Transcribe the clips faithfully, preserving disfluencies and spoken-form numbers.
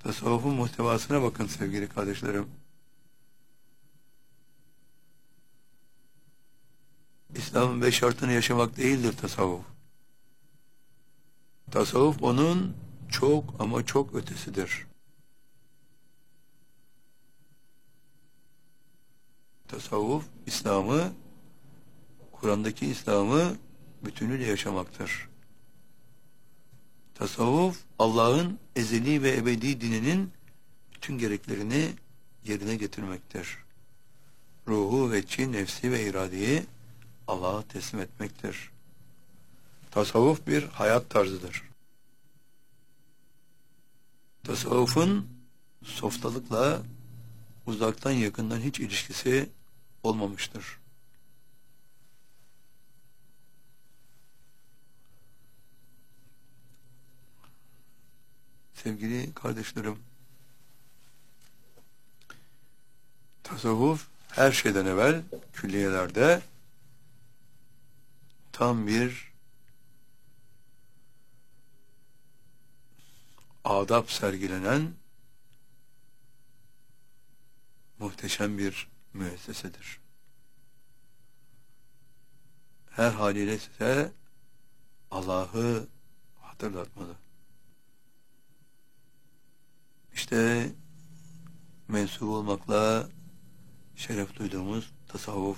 Tasavvufun muhtevasına bakın sevgili kardeşlerim. İslam'ın beş şartını yaşamak değildir tasavvuf. Tasavvuf onun çok ama çok ötesidir. Tasavvuf, İslam'ı, Kur'an'daki İslam'ı bütünüyle yaşamaktır. Tasavvuf, Allah'ın ezeli ve ebedi dininin bütün gereklerini yerine getirmektir. Ruhu ve çi, nefsi ve iradeyi Allah'a teslim etmektir. Tasavvuf bir hayat tarzıdır. Tasavvufun softalıkla uzaktan yakından hiç ilişkisi olmamıştır. Sevgili kardeşlerim, tasavvuf her şeyden evvel külliyelerde tam bir adab sergilenen muhteşem bir müessesedir. Her haliyle size Allah'ı hatırlatmalı. İşte mensup olmakla şeref duyduğumuz tasavvuf.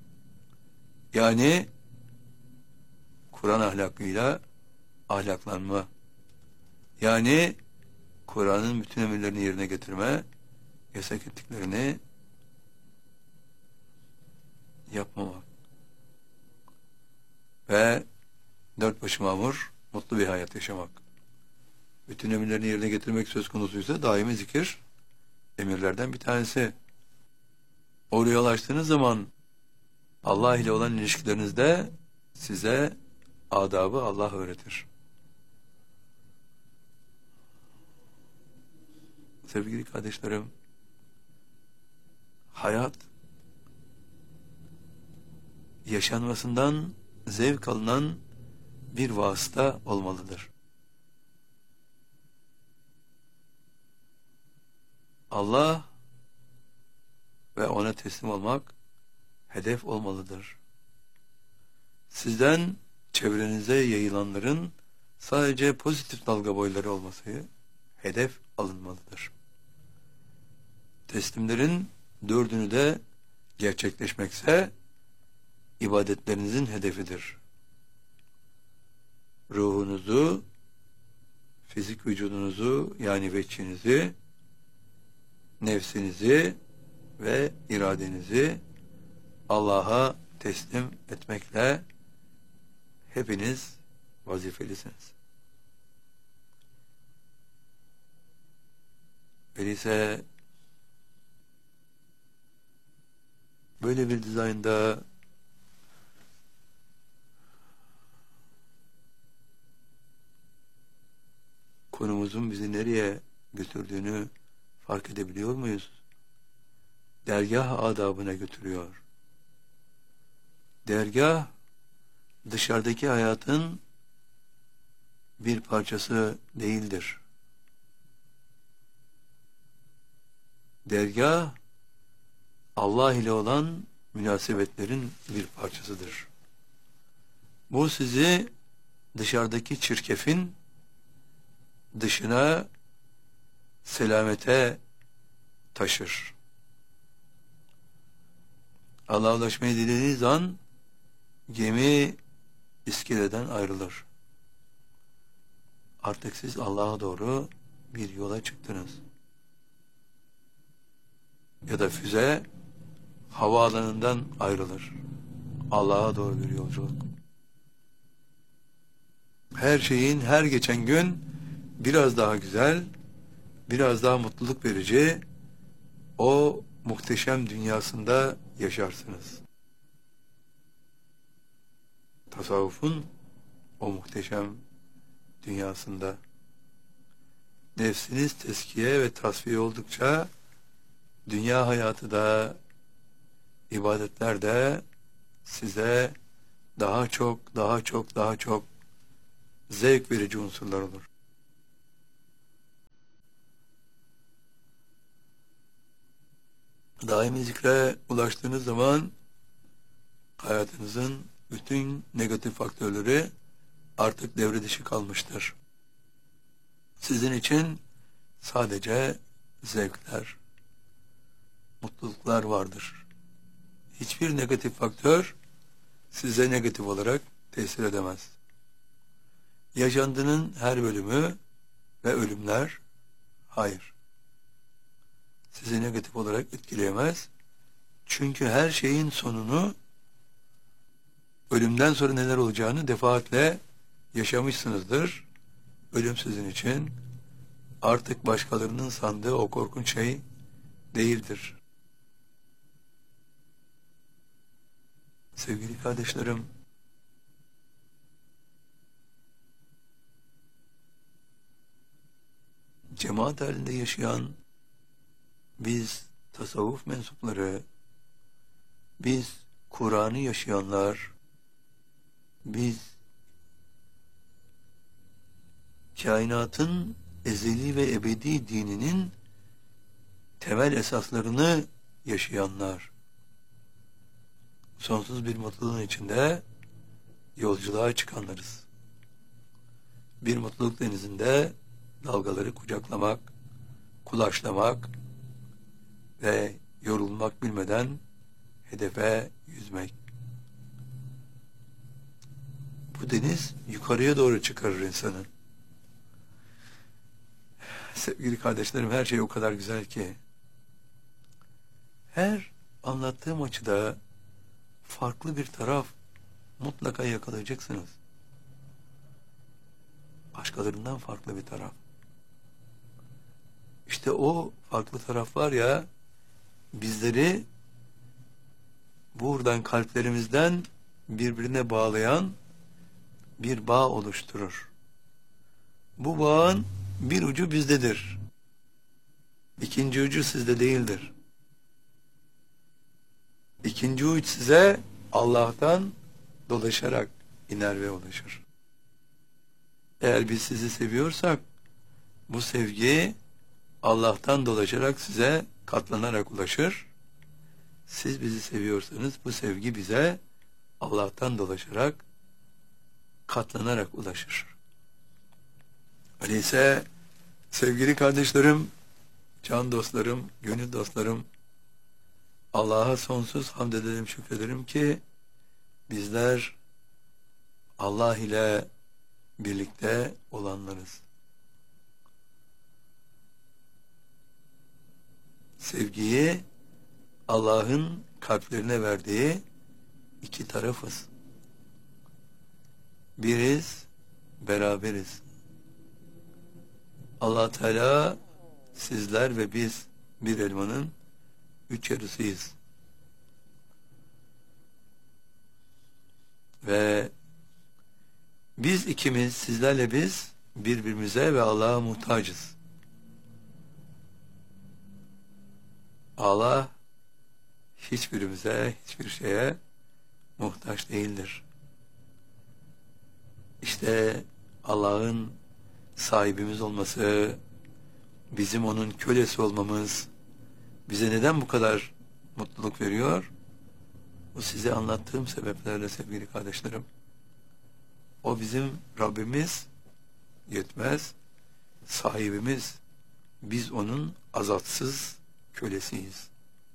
Yani Kur'an ahlakıyla ahlaklanma. Yani Kur'an'ın bütün emirlerini yerine getirme, yasak ettiklerini yapmamak. Ve dört başı mamur, mutlu bir hayat yaşamak. Bütün emirlerini yerine getirmek söz konusuysa daimi zikir emirlerden bir tanesi. Oraya ulaştığınız zaman Allah ile olan ilişkilerinizde size adabı Allah öğretir. Sevgili kardeşlerim, hayat yaşanmasından zevk alınan bir vasıta olmalıdır. Allah ve ona teslim olmak hedef olmalıdır. Sizden çevrenize yayılanların sadece pozitif dalga boyları olması hedef alınmalıdır. Teslimlerin dördünü de gerçekleşmekse ibadetlerinizin hedefidir. Ruhunuzu, fizik vücudunuzu yani veçhinizi, nefsinizi ve iradenizi Allah'a teslim etmekle hepiniz vazifelisiniz. Öyleyse böyle bir dizaynda konumuzun bizi nereye götürdüğünü fark edebiliyor muyuz? Dergah adabına götürüyor. Dergah, dışarıdaki hayatın bir parçası değildir. Dergah, Allah ile olan münasebetlerin bir parçasıdır. Bu sizi dışarıdaki çirkefin dışına selamete taşır. Allah'a ulaşmayı dilediğiniz an gemi iskeleden ayrılır. Artık siz Allah'a doğru bir yola çıktınız. Ya da füze havaalanından ayrılır. Allah'a doğru bir yolculuk. Her şeyin her geçen gün biraz daha güzel, biraz daha mutluluk verici o muhteşem dünyasında yaşarsınız. Tasavvufun o muhteşem dünyasında nefsiniz teskiye ve tasfiye oldukça dünya hayatı da ibadetler de size daha çok, daha çok, daha çok zevk verici unsurlar olur. Daimi zikre ulaştığınız zaman hayatınızın bütün negatif faktörleri artık devre dışı kalmıştır. Sizin için sadece zevkler, mutluluklar vardır. Hiçbir negatif faktör size negatif olarak tesir edemez. Yaşantının her bölümü ve ölümler, hayır, sizi negatif olarak etkileyemez. Çünkü her şeyin sonunu, ölümden sonra neler olacağını defaatle yaşamışsınızdır. Ölüm sizin için artık başkalarının sandığı o korkunç şey değildir. Sevgili kardeşlerim, cemaat halinde yaşayan biz tasavvuf mensupları, biz Kur'an'ı yaşayanlar, biz kainatın ezeli ve ebedi dininin temel esaslarını yaşayanlar, sonsuz bir mutluluğun içinde yolculuğa çıkanlarız. Bir mutluluk denizinde dalgaları kucaklamak, kulaçlamak ve yorulmak bilmeden hedefe yüzmek. Bu deniz yukarıya doğru çıkarır insanı. Sevgili kardeşlerim, her şey o kadar güzel ki her anlattığım açıda farklı bir taraf mutlaka yakalayacaksınız. Başkalarından farklı bir taraf. İşte o farklı taraf var ya, bizleri buradan kalplerimizden birbirine bağlayan bir bağ oluşturur. Bu bağın bir ucu bizdedir. İkinci ucu sizde değildir. İkinci uç size Allah'tan dolaşarak iner ve ulaşır. Eğer biz sizi seviyorsak, bu sevgi Allah'tan dolaşarak size katlanarak ulaşır. Siz bizi seviyorsanız bu sevgi bize Allah'tan dolaşarak katlanarak ulaşır. Öyleyse sevgili kardeşlerim, can dostlarım, gönül dostlarım, Allah'a sonsuz hamd ederim, şükrederim ki bizler Allah ile birlikte olanlarız. Sevgiyi Allah'ın kalplerine verdiği iki tarafız. Biriz, beraberiz. Allah Teala sizler ve biz bir elmanın üç yarısıyız. Ve biz ikimiz, sizlerle biz birbirimize ve Allah'a muhtacız. Allah hiçbirimize, hiçbir şeye muhtaç değildir. İşte Allah'ın sahibimiz olması, bizim onun kölesi olmamız bize neden bu kadar mutluluk veriyor? Bu size anlattığım sebeplerle sevgili kardeşlerim. O bizim Rabbimiz, yetmez, sahibimiz. Biz onun azatsız kölesiyiz.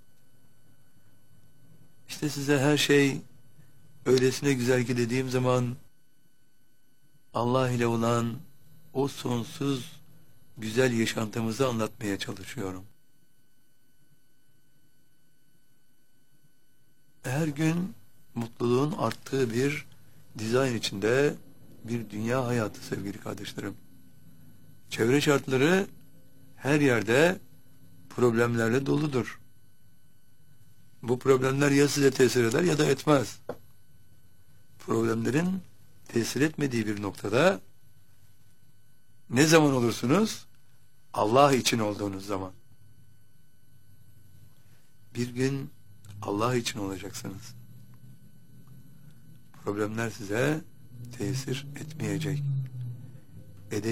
İşte size her şey öylesine güzel ki dediğim zaman Allah ile olan o sonsuz güzel yaşantımızı anlatmaya çalışıyorum. Her gün mutluluğun arttığı bir dizayn içinde bir dünya hayatı sevgili kardeşlerim. Çevre şartları her yerde problemlerle doludur. Bu problemler ya size tesir eder ya da etmez. Problemlerin tesir etmediği bir noktada ne zaman olursunuz? Allah için olduğunuz zaman. Bir gün Allah için olacaksınız. Problemler size tesir etmeyecek,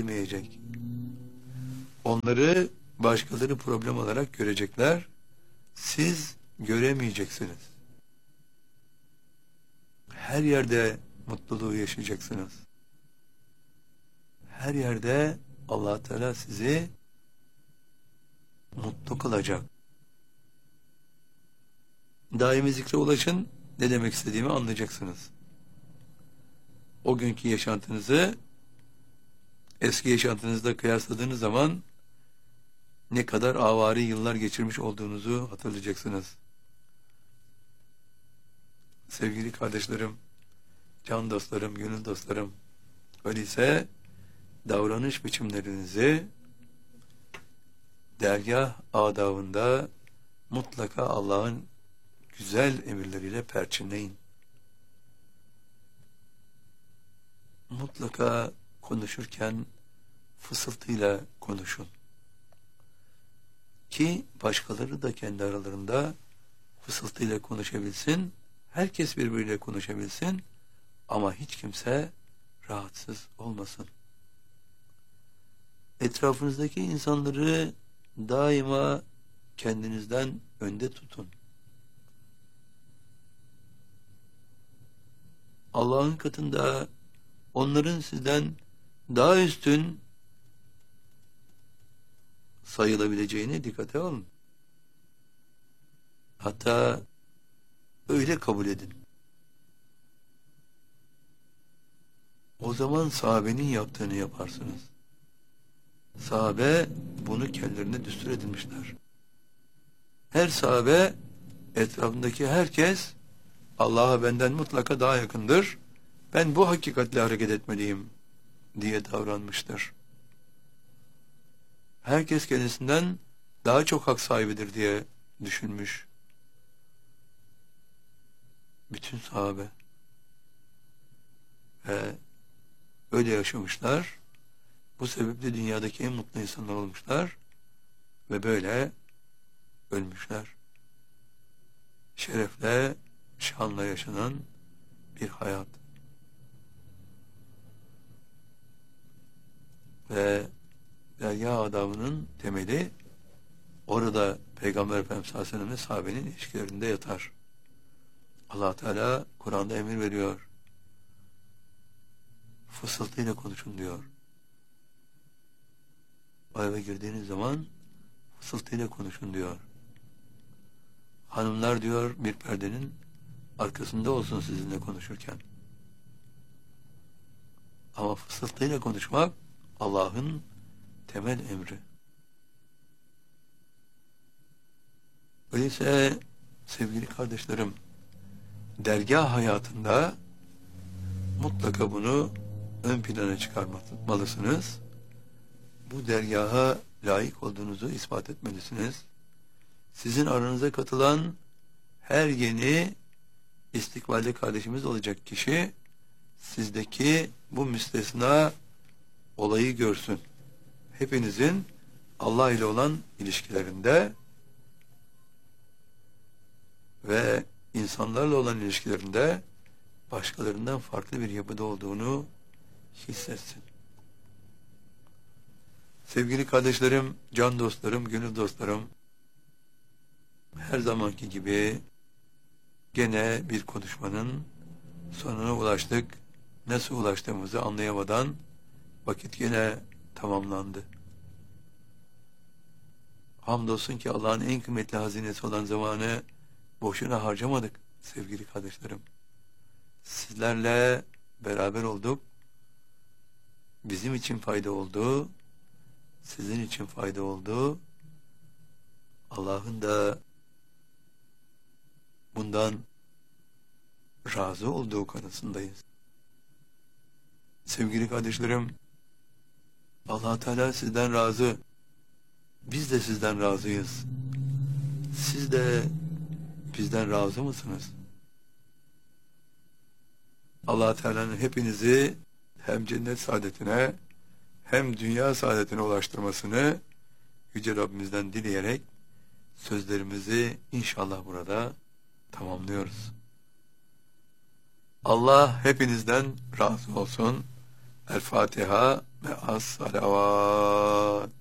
edemeyecek. Onları başkaları problem olarak görecekler siz göremeyeceksiniz. Her yerde mutluluğu yaşayacaksınız. Her yerde Allah Teala sizi mutlu kılacak. Daimi zikre ulaşın, ne demek istediğimi anlayacaksınız. O günkü yaşantınızı eski yaşantınızda kıyasladığınız zaman ne kadar avari yıllar geçirmiş olduğunuzu hatırlayacaksınız. Sevgili kardeşlerim, can dostlarım, gönül dostlarım, öyleyse davranış biçimlerinizi dergâh adabında mutlaka Allah'ın güzel emirleriyle perçinleyin. Mutlaka konuşurken fısıltıyla konuşun. Ki başkaları da kendi aralarında fısıltıyla konuşabilsin, herkes birbiriyle konuşabilsin ama hiç kimse rahatsız olmasın. Etrafınızdaki insanları daima kendinizden önde tutun. Allah'ın katında onların sizden daha üstün sayılabileceğine dikkate alın. Hatta öyle kabul edin. O zaman sahabenin yaptığını yaparsınız. Sahabe bunu kendilerine düstur edinmişler. Her sahabe, etrafındaki herkes Allah'a benden mutlaka daha yakındır, ben bu hakikatle hareket etmeliyim diye davranmıştır. Herkes kendisinden daha çok hak sahibidir diye düşünmüş. Bütün sahabe. Ve öyle yaşamışlar. Bu sebeple dünyadaki en mutlu insanlar olmuşlar. Ve böyle ölmüşler. Şerefle, şanla yaşanan bir hayat. Ve dergâh adabının temeli orada Peygamber Efendimiz sallallahu aleyhi ve sellem ve sahabenin ilişkilerinde yatar. Allah Teala Kur'an'da emir veriyor. Fısıltıyla konuşun diyor. O eve girdiğiniz zaman fısıltıyla konuşun diyor. Hanımlar diyor bir perdenin arkasında olsun sizinle konuşurken. Ama fısıltıyla konuşmak Allah'ın temel emri. Öyleyse sevgili kardeşlerim, dergâh hayatında mutlaka bunu ön plana çıkarmalısınız. Bu dergaha layık olduğunuzu ispat etmelisiniz. Sizin aranıza katılan her yeni istikbalde kardeşimiz olacak kişi sizdeki bu müstesna olayı görsün. Hepinizin Allah ile olan ilişkilerinde ve insanlarla olan ilişkilerinde başkalarından farklı bir yapıda olduğunu hissetsin. Sevgili kardeşlerim, can dostlarım, gönül dostlarım, her zamanki gibi gene bir konuşmanın sonuna ulaştık. Nasıl ulaştığımızı anlayamadan vakit gene tamamlandı. Hamdolsun ki Allah'ın en kıymetli hazinesi olan zamanı boşuna harcamadık sevgili kardeşlerim. Sizlerle beraber olduk. Bizim için fayda oldu. Sizin için fayda oldu. Allah'ın da bundan razı olduğu kanısındayız. Sevgili kardeşlerim, Allah Teala sizden razı. Biz de sizden razıyız. Siz de bizden razı mısınız? Allah Teala'nın hepinizi hem cennet saadetine hem dünya saadetine ulaştırmasını Yüce Rabbimizden dileyerek sözlerimizi inşallah burada tamamlıyoruz. Allah hepinizden razı olsun. El Fatiha ve as salavat.